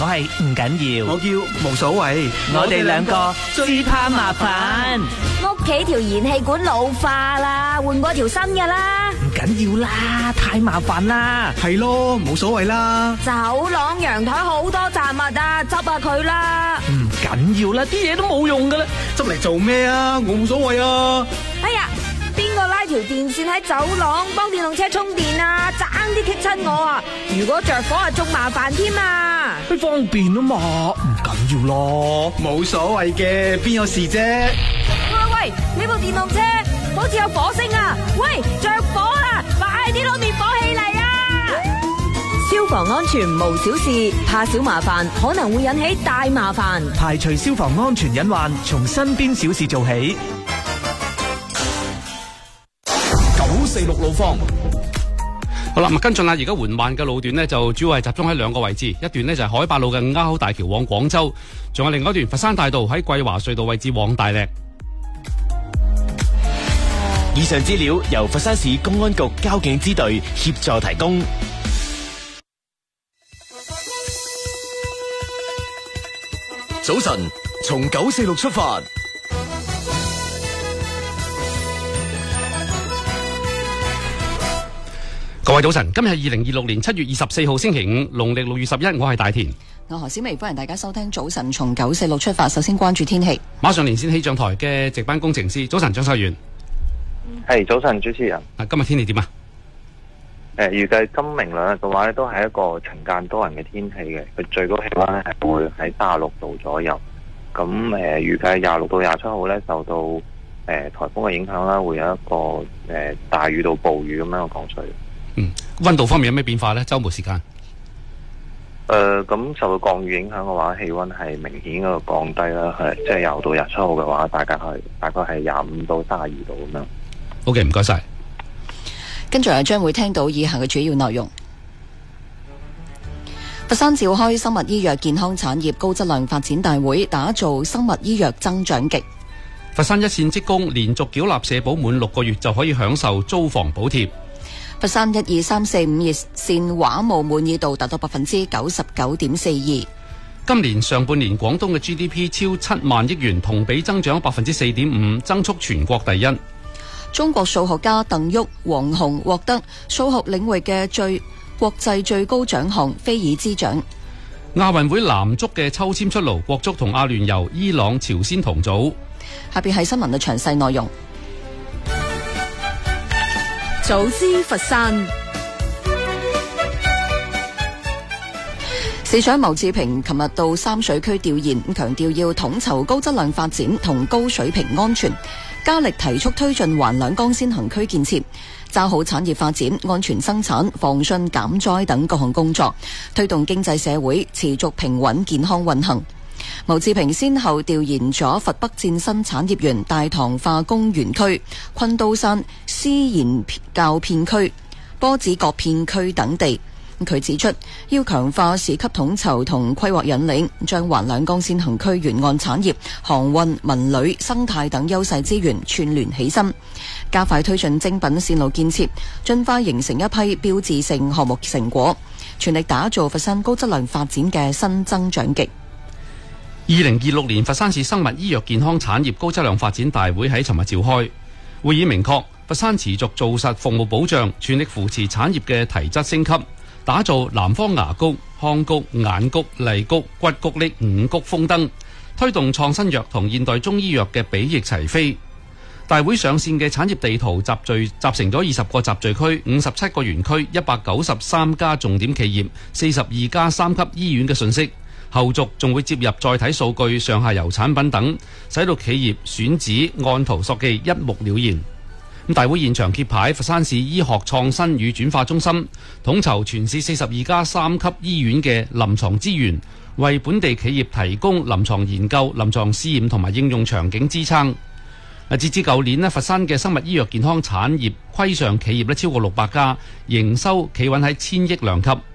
我係唔緊要， 我叫無所謂。 我哋兩個最怕麻煩。 屋企條燃氣管老化啦，換過條新嘅啦。 唔緊要啦，太麻煩啦。 係咯，冇所謂啦。 走廊陽台好多雜物啊，執下佢啦。 唔緊要啦，啲嘢都冇用噶啦。 執嚟做咩啊？我冇所謂啊。 哎呀，邊個拉條電線喺走廊幫電動車充電啊？爭啲棘親我啊！如果着火啊，仲麻煩添啊！ 佢方便啊嘛，唔緊要咯。 冇所謂嘅，邊有事啫？ 喂，呢部電動車好似有火星啊！喂，着火啦！快啲攞滅火器嚟啊！消防安全無小事，怕小麻煩可能會引起大麻煩。 排除消防安全隱患，從身邊小事做起。 946路況。好啦，跟進啦，而家緩慢嘅路段呢，就主要係集中喺兩個位置，一段呢，就係海八路嘅鴉口大橋往廣州，仲有另外一段佛山大道喺桂華隧道位置往大瀝。 以上資料由佛山市公安局交警支隊協助提供。 早晨，從946出發。 各位早晨，今日係2026年7月24號星期五，農曆6月11，我係大田。 我何小薇，歡迎大家收聽早晨從946出發。首先關注天氣。 馬上連線氣象台嘅值班工程師，早晨張秀元。 係早晨，主持人。 今日天氣點啊？ 預計今明兩日嘅話咧，都係一個晴間多雲嘅天氣嘅。佢最高氣溫咧係會喺36度左右。咁預計26到27號咧，受到颱風嘅影響啦，會有一個大雨到暴雨咁樣嘅降水。 溫度方面有咩變化咧？週末時間？ 咁受到降雨影響嘅話，氣溫係明顯嗰個降低啦。係即係26到27號嘅話，大概係25到32度咁樣。 OK， 唔該晒。 跟住將會聽到以下嘅主要內容。佛山召開生物醫藥健康產業高質量發展大會，打造生物醫藥增長極。 佛山一線職工連續繳納社保滿6個月就可以享受租房補貼。 佛山1、2、3、4、5熱線話務滿意度達到99.42%。 今年上半年廣東嘅 GDP 超7萬億元，同比增長4.5%，增速全國第一。 中國數學家鄧旭、王洪獲得數學領域嘅國際最高獎項菲爾茲獎。 亞運會男足嘅抽籤出爐，國足同阿聯酋、伊朗、朝鮮同組。 下邊係新聞嘅詳細內容。 早知佛山， 市長牟志平琴日到三水區調研，強調要統籌高質量發展同高水平安全，加力提速推進環兩江先行區建設，抓好產業發展、安全生產、防汛減災等各項工作，推動經濟社會持續平穩健康運行。牟志平先後調研咗佛北戰新產業園、大棠化工園區、昆都山思賢教片區、波子角片區等地。佢指出，要強化市級統籌同規劃引領，將環兩江先行區沿岸產業、航運、文旅、生態等優勢資源串聯起身，加快推進精品線路建設，盡快形成一批標誌性項目成果，全力打造佛山高質量發展嘅新增長極。 2026年佛山市生物醫藥健康產業高質量發展大會喺尋日召開，會議明確佛山持續做實服務保障，全力扶持產業嘅提質升級，打造南方牙膏、康膏、眼膏、麗膏、骨膏呢5穀豐登，推動創新藥同現代中醫藥嘅比翼齊飛。大會上線嘅產業地圖集成咗20個集聚區、57個園區、193家重點企業、42家3級醫院嘅信息。後續仲會接入載體數據、上下游產品等，使到企業選址按圖索驥，一目了然。大會現場揭牌，佛山市醫學創新與轉化中心統籌全市42家3級醫院嘅臨床資源，為本地企業提供臨床研究、臨床試驗同埋應用場景支撐。截至舊年佛山嘅生物醫藥健康產業規上企業超過600家，營收企穩喺1000億兩級。